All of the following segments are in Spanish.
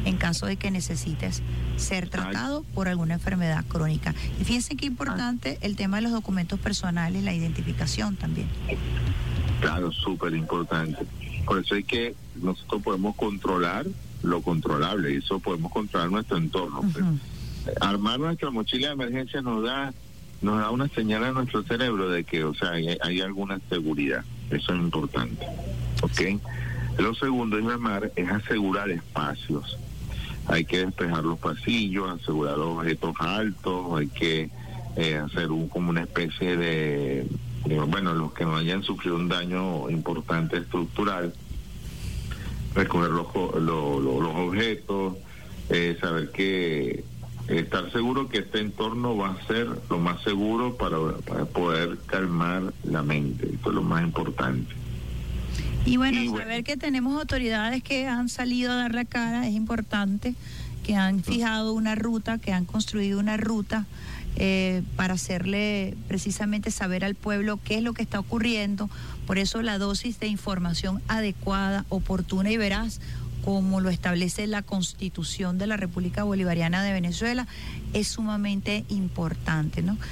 en caso de que necesites ser tratado por alguna enfermedad crónica. Y fíjense qué importante el tema de los documentos personales, la identificación también. Claro, súper importante. Por eso es que nosotros podemos controlar lo controlable, y eso podemos controlar nuestro entorno. Uh-huh. Armar nuestra mochila de emergencia nos da una señal a nuestro cerebro de que, o sea, hay alguna seguridad. Eso es importante. ¿Ok? Lo segundo es asegurar espacios. Hay que despejar los pasillos, asegurar los objetos altos, hay que hacer como una especie de los que no hayan sufrido un daño importante estructural, recoger los objetos, saber que estar seguro que este entorno va a ser lo más seguro para poder calmar la mente. Esto es lo más importante. Y bueno, saber que tenemos autoridades que han salido a dar la cara es importante, que han fijado una ruta, que han construido una ruta para hacerle precisamente saber al pueblo qué es lo que está ocurriendo. Por eso la dosis de información adecuada, oportuna y veraz, como lo establece la Constitución de la República Bolivariana de Venezuela, es sumamente importante, ¿no?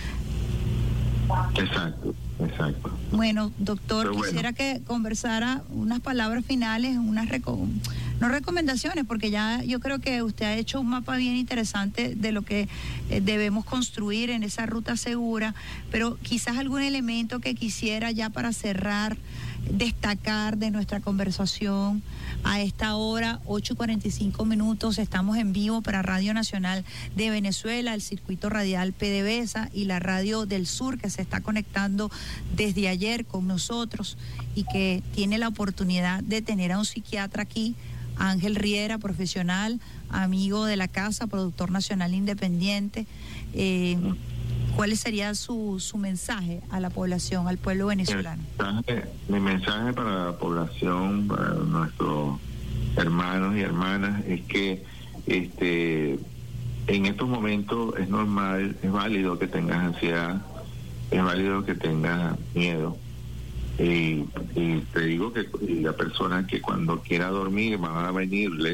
Exacto. Bueno, doctor, quisiera que conversara unas palabras finales, no recomendaciones, porque ya yo creo que usted ha hecho un mapa bien interesante de lo que debemos construir en esa ruta segura, pero quizás algún elemento que quisiera ya para cerrar, destacar de nuestra conversación a esta hora, 8:45, estamos en vivo para Radio Nacional de Venezuela, el circuito radial PDVSA y la Radio del Sur, que se está conectando desde ayer con nosotros y que tiene la oportunidad de tener a un psiquiatra aquí, Ángel Riera, profesional, amigo de la casa, productor nacional independiente. ¿Cuál sería su mensaje a la población, al pueblo venezolano? Mi mensaje para la población, para nuestros hermanos y hermanas, es que en estos momentos es normal, es válido que tengas ansiedad, es válido que tengas miedo. Y te digo que la persona que cuando quiera dormir van a venirles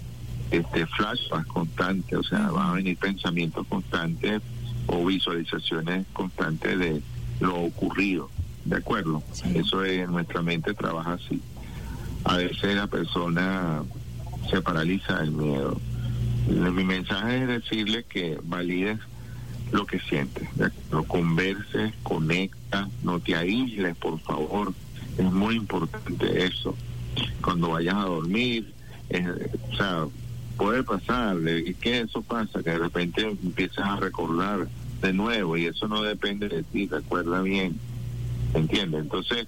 flashbacks constantes, o sea, van a venir pensamientos constantes o visualizaciones constantes de lo ocurrido, ¿de acuerdo? Sí. Eso es, nuestra mente trabaja así. A veces la persona se paraliza del miedo. Mi mensaje es decirle que valides lo que sientes, lo converses, conecta, no te aísles, por favor. Es muy importante eso. Cuando vayas a dormir, o sea, puede pasar, que eso pasa, que de repente empiezas a recordar de nuevo y eso no depende de ti, recuerda bien, ¿entiendes? Entonces,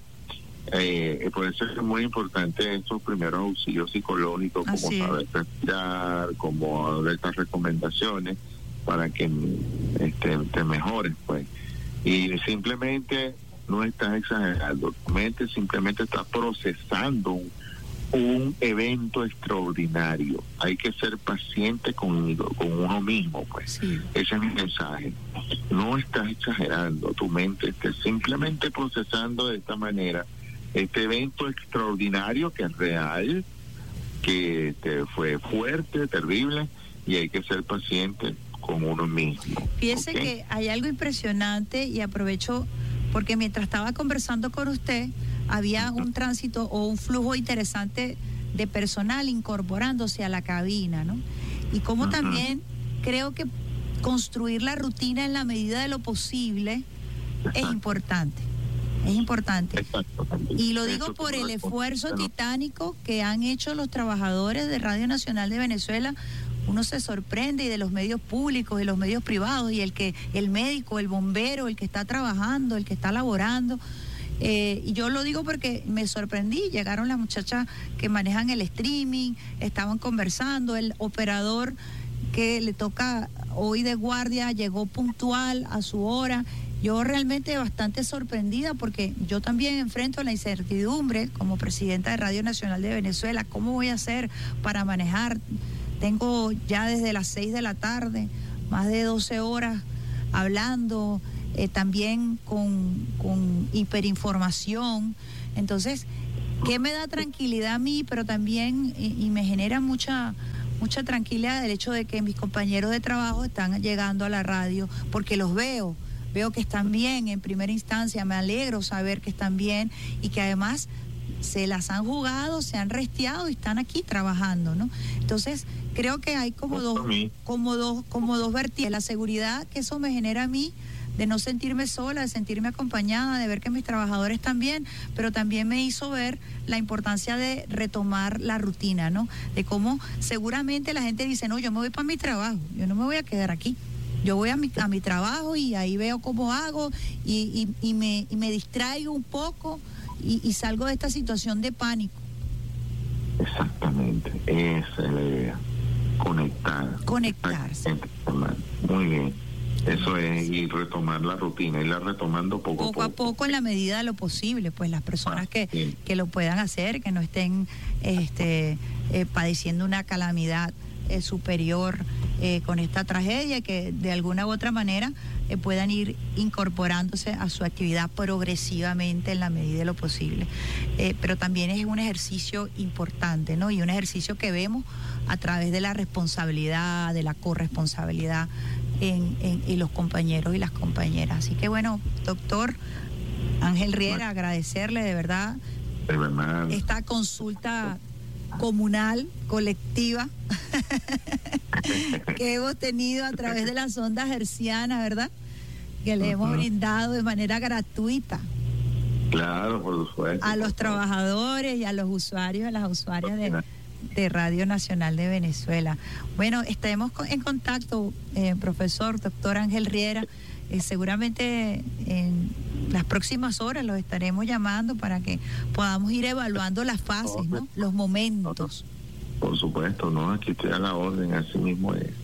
por eso es muy importante estos primeros auxilios psicológicos, como saber respirar, como estas recomendaciones para que te mejores, pues. Y simplemente no estás exagerando, tu mente simplemente está procesando un evento extraordinario. Hay que ser paciente con uno mismo, pues. Sí. Ese es mi mensaje. No estás exagerando, tu mente está simplemente procesando de esta manera este evento extraordinario que es real, que fue fuerte, terrible, y hay que ser paciente con uno mismo. Fíjese que hay algo impresionante, y aprovecho porque mientras estaba conversando con usted había un tránsito o un flujo interesante de personal incorporándose a la cabina, ¿no? Y como también creo que construir la rutina en la medida de lo posible es importante. Es importante. Y lo digo por el esfuerzo titánico que han hecho los trabajadores de Radio Nacional de Venezuela. Uno se sorprende, y de los medios públicos, de los medios privados, y el médico, el bombero, el que está trabajando, el que está laborando. Y yo lo digo porque me sorprendí. Llegaron las muchachas que manejan el streaming, estaban conversando, el operador que le toca hoy de guardia llegó puntual a su hora. Yo realmente bastante sorprendida, porque yo también enfrento la incertidumbre como presidenta de Radio Nacional de Venezuela. ¿Cómo voy a hacer para manejar? Tengo ya desde las 6 de la tarde, más de 12 horas hablando, también con hiperinformación. Entonces, ¿qué me da tranquilidad a mí? Pero también, y me genera mucha mucha tranquilidad del hecho de que mis compañeros de trabajo están llegando a la radio, porque los veo que están bien en primera instancia, me alegro saber que están bien y que además se las han jugado, se han resteado y están aquí trabajando, ¿no? Entonces, creo que hay como dos vertientes. La seguridad que eso me genera a mí, de no sentirme sola, de sentirme acompañada, de ver que mis trabajadores están bien, pero también me hizo ver la importancia de retomar la rutina, ¿no? De cómo seguramente la gente dice, no, yo me voy para mi trabajo, yo no me voy a quedar aquí. Yo voy a mi trabajo y ahí veo cómo hago y me distraigo un poco y salgo de esta situación de pánico. Exactamente, esa es la idea. Conectarse. Muy bien. Eso es, y retomar la rutina, irla retomando poco a poco en la medida de lo posible, pues las personas que lo puedan hacer, que no estén padeciendo una calamidad superior con esta tragedia, que de alguna u otra manera puedan ir incorporándose a su actividad progresivamente en la medida de lo posible. Pero también es un ejercicio importante, ¿no? Y un ejercicio que vemos a través de la responsabilidad, de la corresponsabilidad en los compañeros y las compañeras. Así que bueno, doctor Ángel Riera, agradecerle de verdad esta consulta comunal, colectiva, que hemos tenido a través de las ondas hercianas, ¿verdad? Que le hemos brindado de manera gratuita. Claro, por supuesto. A los trabajadores y a los usuarios, a las usuarias de Radio Nacional de Venezuela. Bueno, estaremos en contacto, profesor, doctor Ángel Riera. Seguramente en las próximas horas los estaremos llamando para que podamos ir evaluando las fases, ¿no? Los momentos. Por supuesto, ¿no? Aquí estoy a la orden, así mismo es.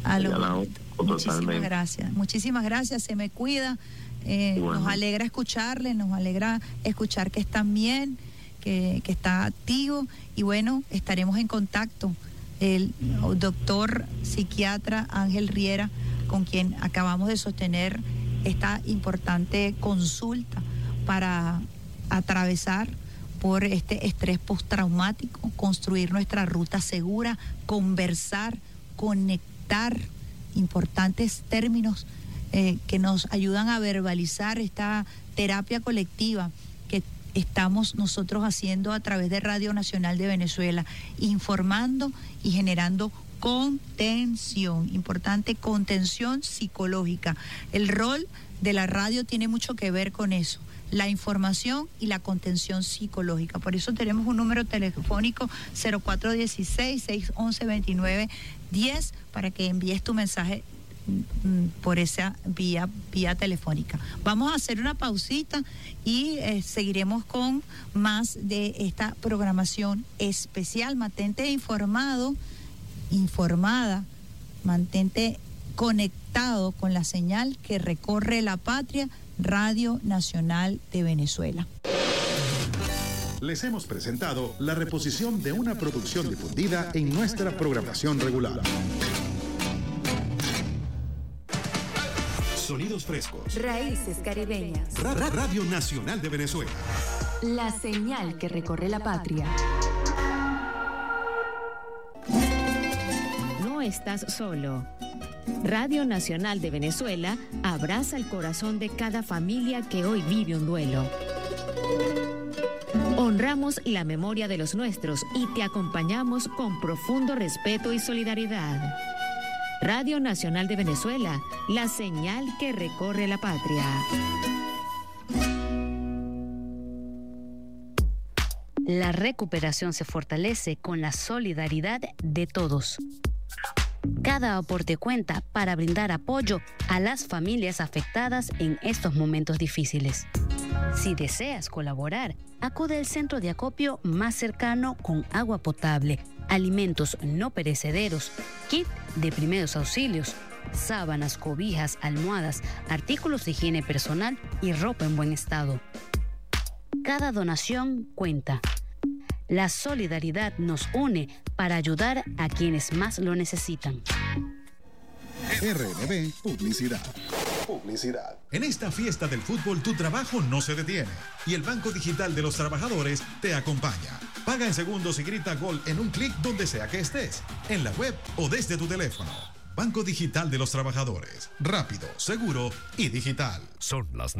Muchísimas gracias, se me cuida. Nos alegra escucharle, nos alegra escuchar que están bien, que está activo, y bueno, estaremos en contacto. El doctor psiquiatra Ángel Riera, con quien acabamos de sostener esta importante consulta para atravesar por este estrés postraumático, construir nuestra ruta segura, conversar, conectar, importantes términos que nos ayudan a verbalizar esta terapia colectiva que estamos nosotros haciendo a través de Radio Nacional de Venezuela, informando y generando contención, importante contención psicológica. El rol de la radio tiene mucho que ver con eso, la información y la contención psicológica. Por eso tenemos un número telefónico 0416-611-2910 para que envíes tu mensaje por esa vía telefónica. Vamos a hacer una pausita y seguiremos con más de esta programación especial. Mantente informada, mantente conectado con la señal que recorre la patria, Radio Nacional de Venezuela. Les hemos presentado la reposición de una producción difundida en nuestra programación regular. Sonidos frescos. Raíces caribeñas. Radio Nacional de Venezuela. La señal que recorre la patria. No estás solo. Radio Nacional de Venezuela abraza el corazón de cada familia que hoy vive un duelo. Honramos la memoria de los nuestros y te acompañamos con profundo respeto y solidaridad. Radio Nacional de Venezuela, la señal que recorre la patria. La recuperación se fortalece con la solidaridad de todos. Cada aporte cuenta para brindar apoyo a las familias afectadas en estos momentos difíciles. Si deseas colaborar, acude al centro de acopio más cercano con agua potable, alimentos no perecederos, kit de primeros auxilios, sábanas, cobijas, almohadas, artículos de higiene personal y ropa en buen estado. Cada donación cuenta. La solidaridad nos une para ayudar a quienes más lo necesitan. RNB Publicidad. Publicidad. En esta fiesta del fútbol tu trabajo no se detiene y el Banco Digital de los Trabajadores te acompaña. Paga en segundos y grita gol en un clic donde sea que estés, en la web o desde tu teléfono. Banco Digital de los Trabajadores. Rápido, seguro y digital. Son las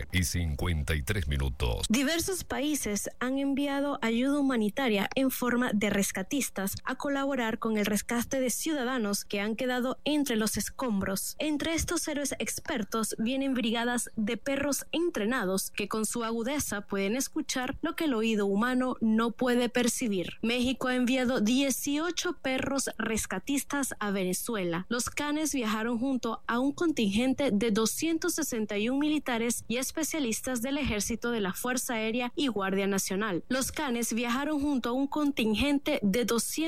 9:53. Diversos países han enviado ayuda humanitaria en forma de rescatistas a colaborar con el rescate de ciudadanos que han quedado entre los escombros. Entre estos héroes expertos vienen brigadas de perros entrenados que con su agudeza pueden escuchar lo que el oído humano no puede percibir. México ha enviado 18 perros rescatistas a Venezuela. Los canes viajaron junto a un contingente de 261 militares y especialistas del Ejército, de la Fuerza Aérea y Guardia Nacional. Los canes viajaron junto a un contingente de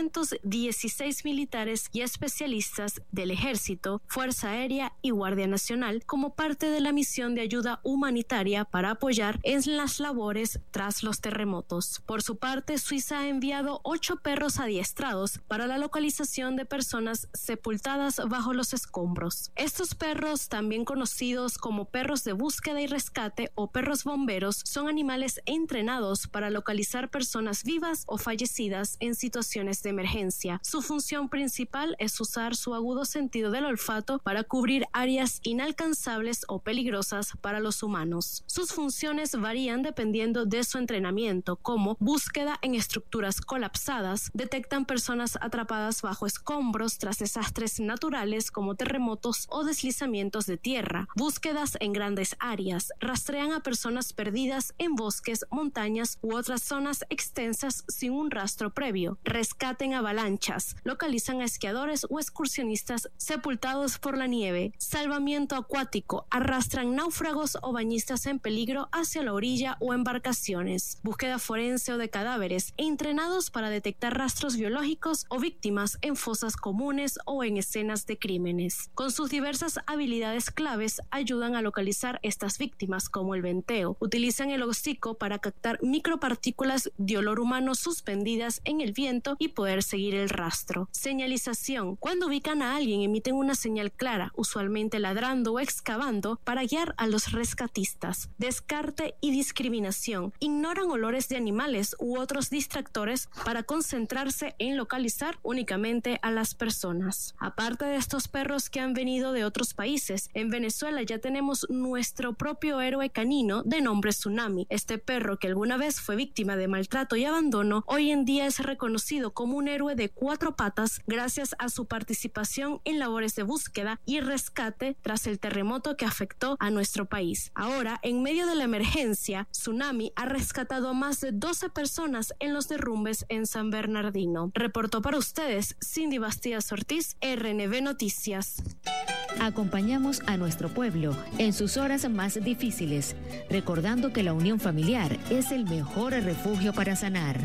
216 militares y especialistas del Ejército, Fuerza Aérea y Guardia Nacional como parte de la misión de ayuda humanitaria para apoyar en las labores tras los terremotos. Por su parte, Suiza ha enviado 8 perros adiestrados para la localización de personas sepultadas bajo los escombros. Estos perros, también conocidos como perros de búsqueda y rescate o perros bomberos, son animales entrenados para localizar personas vivas o fallecidas en situaciones de emergencia. Su función principal es usar su agudo sentido del olfato para cubrir áreas inalcanzables o peligrosas para los humanos. Sus funciones varían dependiendo de su entrenamiento, como búsqueda en estructuras colapsadas, detectan personas atrapadas bajo escombros tras desastres naturales como terremotos o deslizamientos de tierra, búsquedas en grandes áreas, rastrean a personas perdidas en bosques, montañas u otras zonas extensas sin un rastro previo, rescate en avalanchas, localizan a esquiadores o excursionistas sepultados por la nieve, salvamiento acuático, arrastran náufragos o bañistas en peligro hacia la orilla o embarcaciones, búsqueda forense o de cadáveres, entrenados para detectar rastros biológicos o víctimas en fosas comunes o en escenas de crímenes. Con sus diversas habilidades claves ayudan a localizar estas víctimas, como el venteo. Utilizan el hocico para captar micropartículas de olor humano suspendidas en el viento y poder seguir el rastro. Señalización. Cuando ubican a alguien emiten una señal clara, usualmente ladrando o excavando, para guiar a los rescatistas. Descarte y discriminación. Ignoran olores de animales u otros distractores para concentrarse en localizar únicamente a las personas. Aparte de estos perros que han venido de otros países, en Venezuela ya tenemos nuestro propio héroe canino de nombre Tsunami. Este perro, que alguna vez fue víctima de maltrato y abandono, hoy en día es reconocido como un héroe de 4 patas gracias a su participación en labores de búsqueda y rescate tras el terremoto que afectó a nuestro país. Ahora, en medio de la emergencia, Tsunami ha rescatado a más de 12 personas en los derrumbes en San Bernardino. Reportó para ustedes Cindy Bastías Ortiz, RNB Noticias. Acompañamos a nuestro pueblo en sus horas más difíciles, recordando que la unión familiar es el mejor refugio para sanar.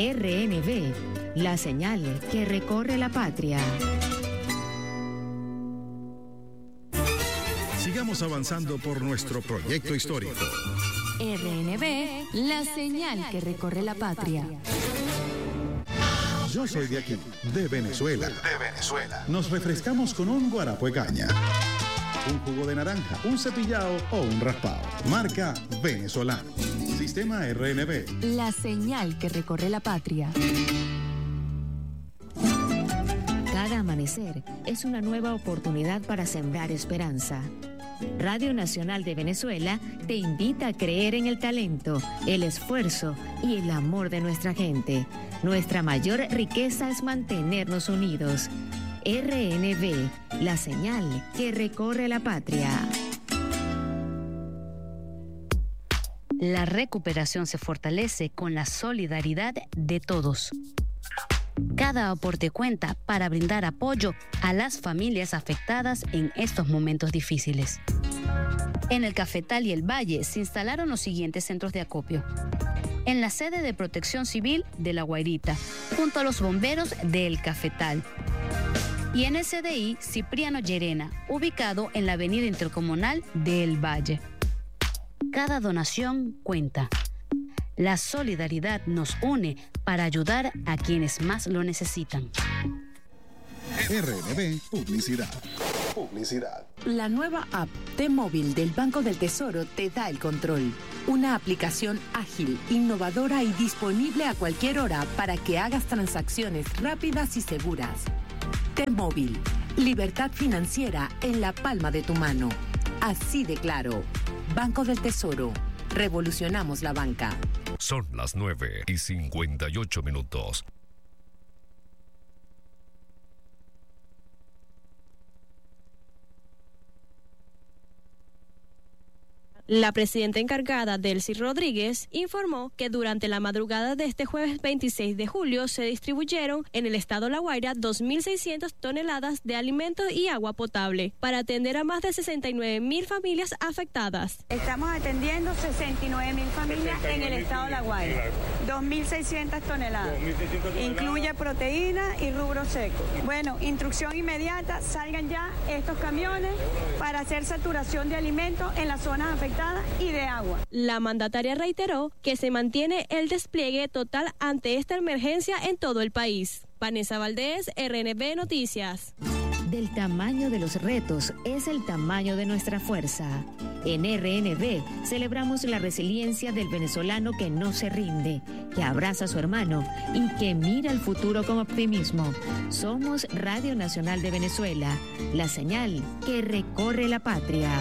RNB, la señal que recorre la patria. Sigamos avanzando por nuestro proyecto histórico. RNB, la señal que recorre la patria. Yo soy de aquí, de Venezuela. Nos refrescamos con un guarapo de caña, un jugo de naranja, un cepillado o un raspado. Marca venezolano. Sistema RNB. La señal que recorre la patria. Cada amanecer es una nueva oportunidad para sembrar esperanza. Radio Nacional de Venezuela te invita a creer en el talento, el esfuerzo y el amor de nuestra gente. Nuestra mayor riqueza es mantenernos unidos. RNB, la señal que recorre la patria. La recuperación se fortalece con la solidaridad de todos. Cada aporte cuenta para brindar apoyo a las familias afectadas en estos momentos difíciles. En el Cafetal y el Valle se instalaron los siguientes centros de acopio. En la sede de Protección Civil de La Guairita, junto a los bomberos de El Cafetal. Y en el CDI Cipriano Llerena, ubicado en la avenida intercomunal de El Valle. Cada donación cuenta. La solidaridad nos une para ayudar a quienes más lo necesitan. RNB Publicidad. Publicidad. La nueva app T-Móvil del Banco del Tesoro te da el control. Una aplicación ágil, innovadora y disponible a cualquier hora para que hagas transacciones rápidas y seguras. T-Móvil, libertad financiera en la palma de tu mano. Así de claro. Banco del Tesoro. Revolucionamos la banca. Son las 9:58. La presidenta encargada, Delcy Rodríguez, informó que durante la madrugada de este jueves 26 de julio se distribuyeron en el estado La Guaira 2.600 toneladas de alimentos y agua potable para atender a más de 69.000 familias afectadas. Estamos atendiendo 69.000 familias en el estado de La Guaira. 2.600 toneladas. Incluye proteína y rubro seco. Bueno, instrucción inmediata, salgan ya estos camiones para hacer saturación de alimentos en las zonas afectadas y de agua. La mandataria reiteró que se mantiene el despliegue total ante esta emergencia en todo el país. Vanessa Valdés, RNB Noticias. Del tamaño de los retos es el tamaño de nuestra fuerza. En RNB celebramos la resiliencia del venezolano que no se rinde, que abraza a su hermano y que mira el futuro con optimismo. Somos Radio Nacional de Venezuela, la señal que recorre la patria.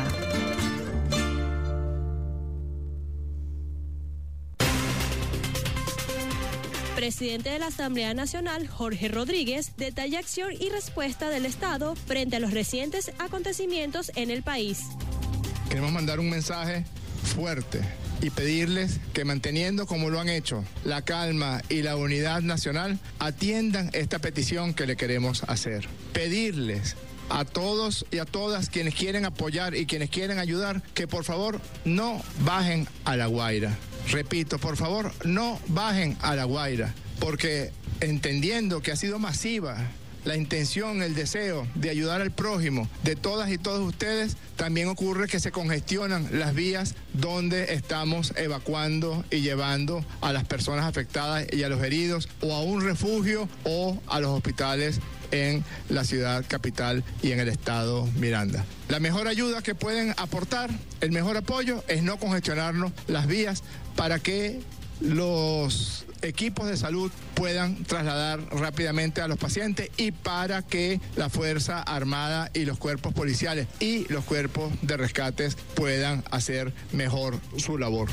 Presidente de la Asamblea Nacional, Jorge Rodríguez, detalla acción y respuesta del Estado frente a los recientes acontecimientos en el país. Queremos mandar un mensaje fuerte y pedirles que, manteniendo como lo han hecho la calma y la unidad nacional, atiendan esta petición que le queremos hacer. Pedirles a todos y a todas quienes quieren apoyar y quienes quieren ayudar que por favor no bajen a La Guaira. Repito, por favor, no bajen a La Guaira, porque entendiendo que ha sido masiva la intención, el deseo de ayudar al prójimo de todas y todos ustedes, también ocurre que se congestionan las vías donde estamos evacuando y llevando a las personas afectadas y a los heridos o a un refugio o a los hospitales en la ciudad capital y en el estado Miranda. La mejor ayuda que pueden aportar, el mejor apoyo, es no congestionarnos las vías para que los equipos de salud puedan trasladar rápidamente a los pacientes y para que la Fuerza Armada y los cuerpos policiales y los cuerpos de rescates puedan hacer mejor su labor.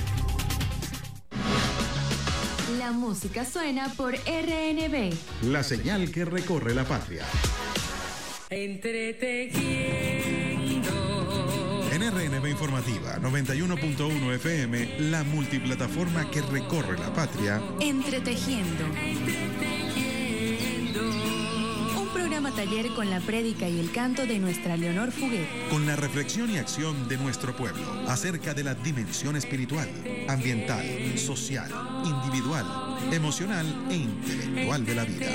La música suena por RNB. La señal que recorre la patria. Entretejiendo. En RNB Informativa 91.1 FM, la multiplataforma que recorre la patria. Entretejiendo. Un programa taller con la prédica y el canto de nuestra Leonor Fuguet. Con la reflexión y acción de nuestro pueblo acerca de la dimensión espiritual, ambiental, social, individual, emocional e intelectual de la vida.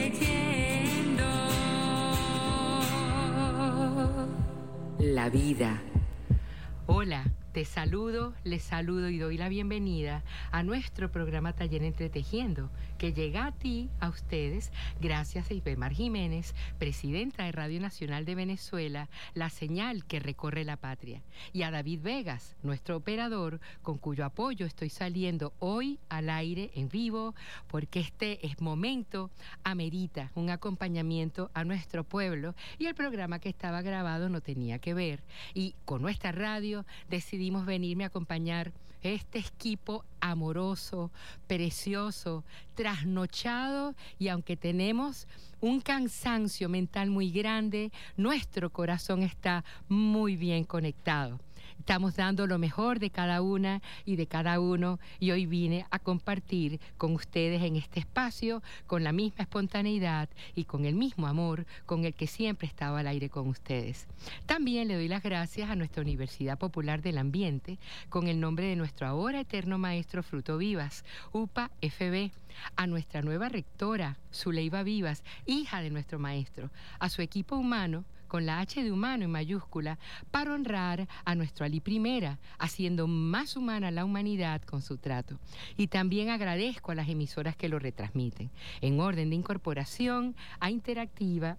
La vida. Hola, te saludo, les saludo y doy la bienvenida a nuestro programa Taller Entretejiendo, que llega a ti, a ustedes, gracias a Ibemar Jiménez, presidenta de Radio Nacional de Venezuela, la señal que recorre la patria, y a David Vegas, nuestro operador, con cuyo apoyo estoy saliendo hoy al aire en vivo, porque este momento amerita un acompañamiento a nuestro pueblo, y el programa que estaba grabado no tenía que ver, y con nuestra radio decidimos venirme a acompañar este equipo amoroso, precioso, trasnochado, y aunque tenemos un cansancio mental muy grande, nuestro corazón está muy bien conectado. Estamos dando lo mejor de cada una y de cada uno, y hoy vine a compartir con ustedes en este espacio con la misma espontaneidad y con el mismo amor con el que siempre estaba al aire con ustedes. También le doy las gracias a nuestra Universidad Popular del Ambiente con el nombre de nuestro ahora eterno maestro Fruto Vivas, UPA FB, a nuestra nueva rectora, Zuleiva Vivas, hija de nuestro maestro, a su equipo humano, con la H de humano en mayúscula, para honrar a nuestro Ali Primera, haciendo más humana la humanidad con su trato. Y también agradezco a las emisoras que lo retransmiten. En orden de incorporación a Interactiva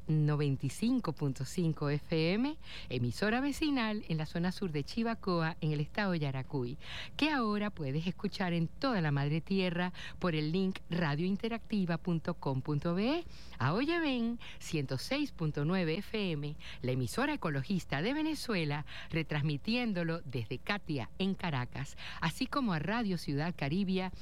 95.5 FM, emisora vecinal en la zona sur de Chivacoa, en el estado de Yaracuy, que ahora puedes escuchar en toda la madre tierra por el link radiointeractiva.com.be. A Oye Ven 106.9 FM, la emisora ecologista de Venezuela, retransmitiéndolo desde Katia en Caracas, así como a Radio Ciudad Caribia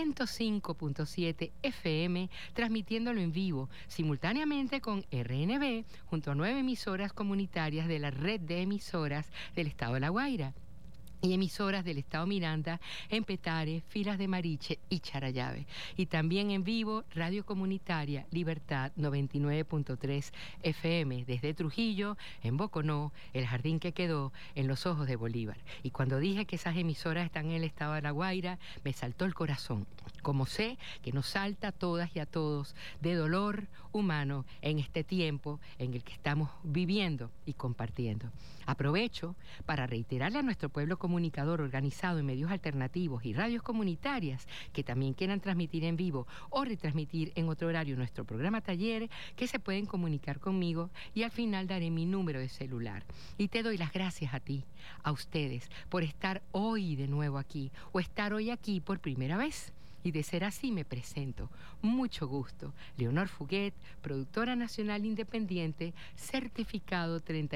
105.7 FM, transmitiéndolo en vivo, simultáneamente con RNB, junto a 9 emisoras comunitarias de la red de emisoras del estado de La Guaira, y emisoras del estado Miranda en Petare, Filas de Mariche y Charallave. Y también en vivo, Radio Comunitaria Libertad 99.3 FM, desde Trujillo, en Boconó, el jardín que quedó en los ojos de Bolívar. Y cuando dije que esas emisoras están en el estado de La Guaira, me saltó el corazón, como sé que nos salta a todas y a todos de dolor humano en este tiempo en el que estamos viviendo y compartiendo. Aprovecho para reiterarle a nuestro pueblo comunicador organizado en medios alternativos y radios comunitarias que también quieran transmitir en vivo o retransmitir en otro horario nuestro programa taller, que se pueden comunicar conmigo y al final daré mi número de celular. Y te doy las gracias a ti, a ustedes, por estar hoy de nuevo aquí o estar hoy aquí por primera vez. Y de ser así me presento. Mucho gusto. Leonor Fuguet, productora nacional independiente, certificado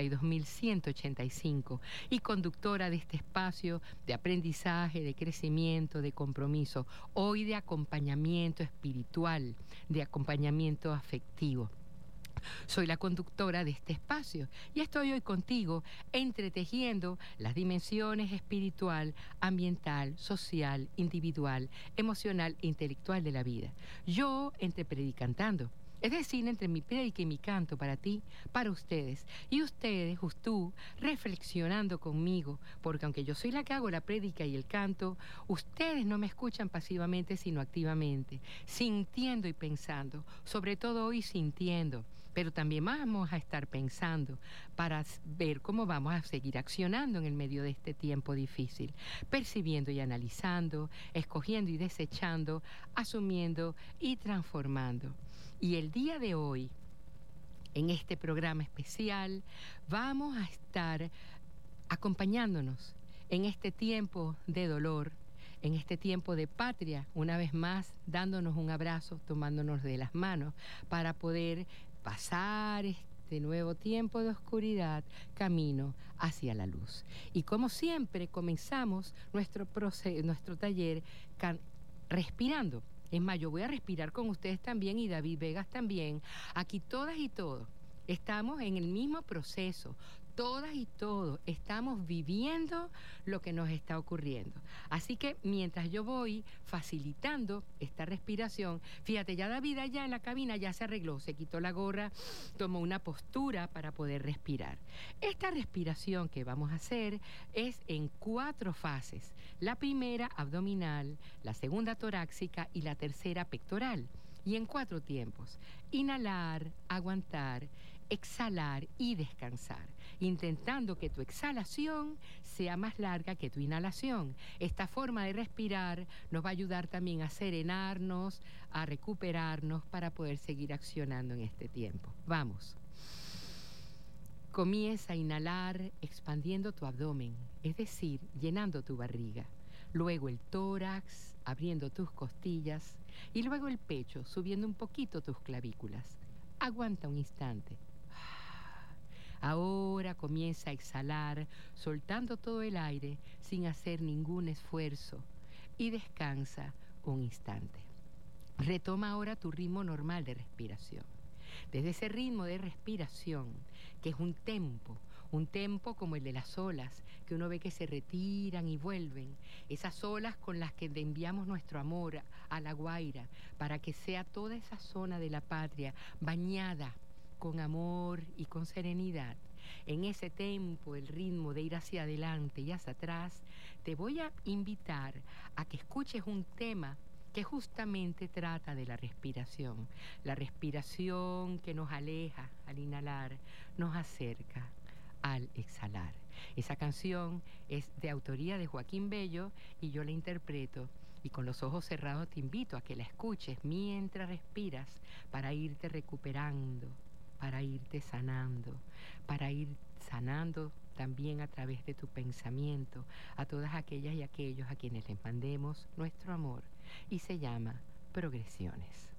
32.185 y conductora de este espacio de aprendizaje, de crecimiento, de compromiso, hoy de acompañamiento espiritual, de acompañamiento afectivo. Soy la conductora de este espacio y estoy hoy contigo entretejiendo las dimensiones espiritual, ambiental, social, individual, emocional e intelectual de la vida. Yo entre predicantando, es decir, entre mi predica y mi canto para ti, para ustedes, y ustedes, tú, reflexionando conmigo, porque aunque yo soy la que hago la prédica y el canto, ustedes no me escuchan pasivamente, sino activamente, sintiendo y pensando, sobre todo hoy sintiendo, pero también vamos a estar pensando para ver cómo vamos a seguir accionando en el medio de este tiempo difícil, percibiendo y analizando, escogiendo y desechando, asumiendo y transformando. Y el día de hoy, en este programa especial, vamos a estar acompañándonos en este tiempo de dolor, en este tiempo de patria, una vez más dándonos un abrazo, tomándonos de las manos para poder pasar este nuevo tiempo de oscuridad, camino hacia la luz. Y como siempre, comenzamos nuestro taller respirando. Es más, yo voy a respirar con ustedes también y David Vegas también. Aquí todas y todos estamos en el mismo proceso. Todas y todos estamos viviendo lo que nos está ocurriendo. Así que mientras yo voy facilitando esta respiración, fíjate, ya David allá en la cabina ya se arregló, se quitó la gorra, tomó una postura para poder respirar. Esta respiración que vamos a hacer es en 4 fases. La primera abdominal, la segunda torácica y la tercera pectoral. Y en 4 tiempos. Inhalar, aguantar, exhalar y descansar, intentando que tu exhalación sea más larga que tu inhalación. Esta forma de respirar nos va a ayudar también a serenarnos, a recuperarnos para poder seguir accionando en este tiempo. Vamos. Comienza a inhalar expandiendo tu abdomen, es decir, llenando tu barriga. Luego el tórax, abriendo tus costillas, y luego el pecho, subiendo un poquito tus clavículas. Aguanta un instante. Ahora comienza a exhalar, soltando todo el aire sin hacer ningún esfuerzo, y descansa un instante. Retoma ahora tu ritmo normal de respiración. Desde ese ritmo de respiración, que es un tempo como el de las olas, que uno ve que se retiran y vuelven, esas olas con las que enviamos nuestro amor a La Guaira, para que sea toda esa zona de la patria bañada con amor y con serenidad. En ese tempo, el ritmo de ir hacia adelante y hacia atrás, te voy a invitar a que escuches un tema que justamente trata de la respiración que nos aleja al inhalar, nos acerca al exhalar. Esa canción es de autoría de Joaquín Bello y yo la interpreto, y con los ojos cerrados te invito a que la escuches mientras respiras para irte recuperando, para irte sanando, para ir sanando también a través de tu pensamiento a todas aquellas y aquellos a quienes les mandemos nuestro amor, y se llama Progresiones.